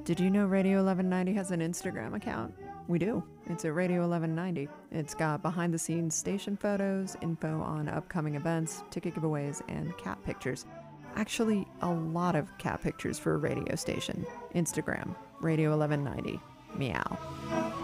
Did you know Radio 1190 has an Instagram account? We do. It's at Radio 1190. It's got behind the scenes station photos, info on upcoming events, ticket giveaways, and cat pictures. Actually, a lot of cat pictures for a radio station. Instagram, Radio 1190. Meow.